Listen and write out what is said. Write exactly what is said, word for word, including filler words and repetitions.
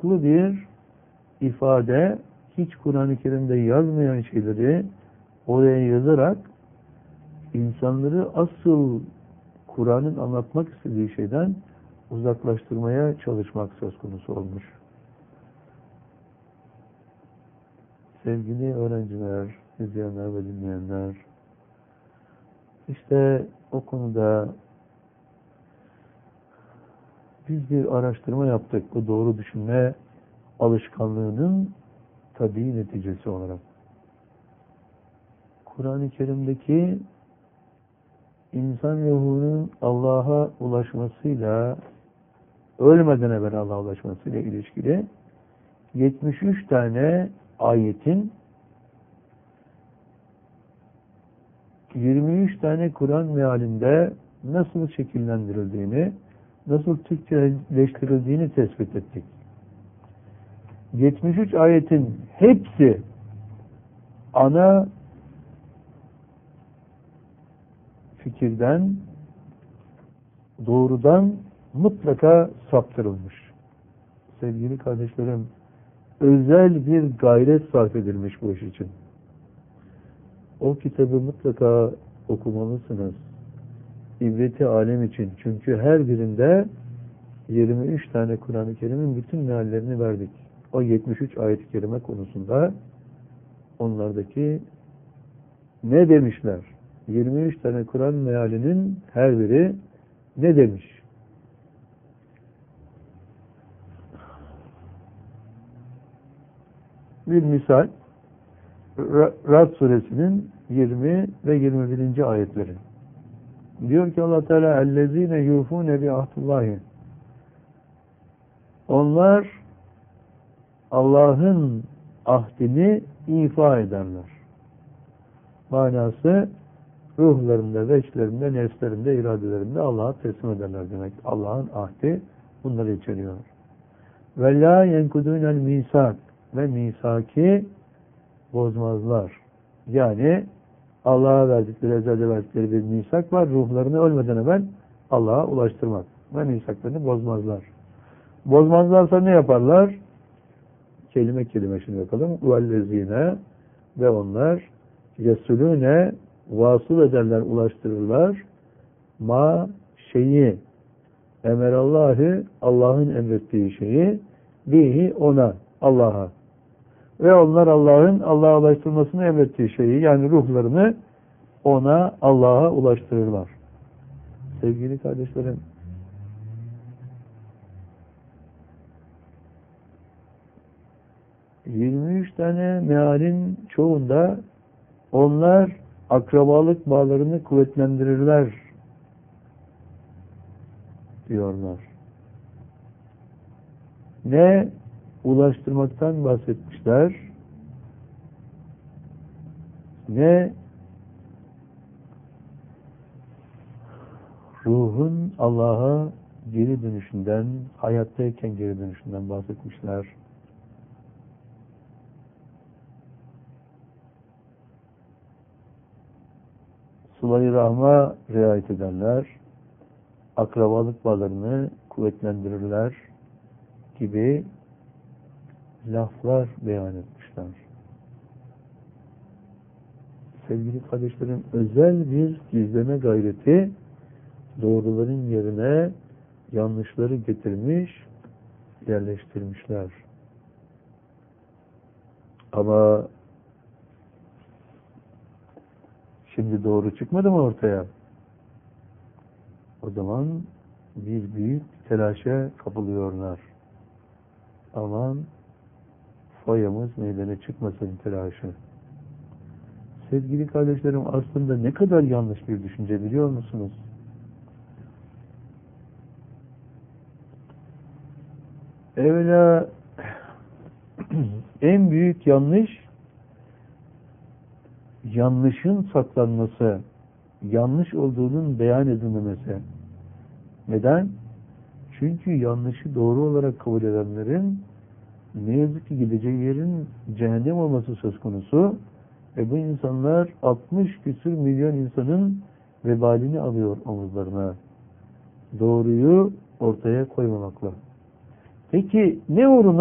farklı bir ifade, hiç Kur'an-ı Kerim'de yazmayan şeyleri oraya yazarak insanları asıl Kur'an'ın anlatmak istediği şeyden uzaklaştırmaya çalışmak söz konusu olmuş. Sevgili öğrenciler, izleyenler ve dinleyenler, işte o konuda biz bir araştırma yaptık bu doğru düşünme alışkanlığının tabii neticesi olarak. Kur'an-ı Kerim'deki insan ruhunun Allah'a ulaşmasıyla, ölmeden evvel Allah'a ulaşmasıyla ilişkili yetmiş üç tane ayetin yirmi üç tane Kur'an mealinde nasıl şekillendirildiğini, nasıl Türkçeleştirildiğini tespit ettik. yetmiş üç ayetin hepsi ana fikirden, doğrudan mutlaka saptırılmış. Sevgili kardeşlerim, özel bir gayret sarf edilmiş bu iş için. O kitabı mutlaka okumalısınız. İbreti alem için. Çünkü her birinde yirmi üç tane Kur'an-ı Kerim'in bütün meallerini verdik. O yetmiş üç ayet-i kerime konusunda onlardaki ne demişler? yirmi üç tane Kur'an mealinin her biri ne demiş? Bir misal, Ra'd suresinin yirmi ve yirmi birinci ayetleri. Diyor ki Allah Teala اَلَّذ۪ينَ يُوفُونَ بِعَهْدُ. Onlar Allah'ın ahdini ifa ederler. Manası ruhlarında, veçlerinde, nefslerinde, iradelerinde Allah'a teslim ederler demek. Allah'ın ahdi bunları içeriyor. Ve la yenkudûnel misak, ve misaki bozmazlar. Yani Allah'a verdikleri, ezelde verdikleri bir misak var. Ruhlarını ölmeden evvel Allah'a ulaştırmak. Ve misaklarını bozmazlar. Bozmazlarsa ne yaparlar? Kelime kelime şimdi bakalım. Vellezine, ve onlar yesulüne vasıl ederler, ulaştırırlar. Ma şeyi emerallahı, Allah'ın emrettiği şeyi, bihi ona, Allah'a. Ve onlar Allah'ın Allah'a ulaştırmasını emrettiği şeyi, yani ruhlarını ona, Allah'a ulaştırırlar. Sevgili kardeşlerim, yirmi üç tane mealin çoğunda onlar akrabalık bağlarını kuvvetlendirirler diyorlar. Ne ulaştırmaktan bahsetmişler, ne ruhun Allah'a geri dönüşünden, hayattayken geri dönüşünden bahsetmişler. Sıla-i Rahm'a riayet ederler, akrabalık bağlarını kuvvetlendirirler gibi laflar beyan etmişler. Sevgili kardeşlerim, özel bir gizleme gayreti doğruların yerine yanlışları getirmiş, yerleştirmişler. Ama şimdi doğru çıkmadı mı ortaya? O zaman bir büyük telaşa kapılıyorlar. Aman foyamız meydana çıkmasın telaşı. Sevgili kardeşlerim, aslında ne kadar yanlış bir düşünce biliyor musunuz? Evvela en büyük yanlış, yanlışın saklanması, yanlış olduğunun beyan edilmemesi. Neden? Çünkü yanlışı doğru olarak kabul edenlerin ne yazık ki gideceği yerin cehennem olması söz konusu ve bu insanlar altmış küsür milyon insanın vebalini alıyor omuzlarına. Doğruyu ortaya koymamakla. Peki ne uğruna?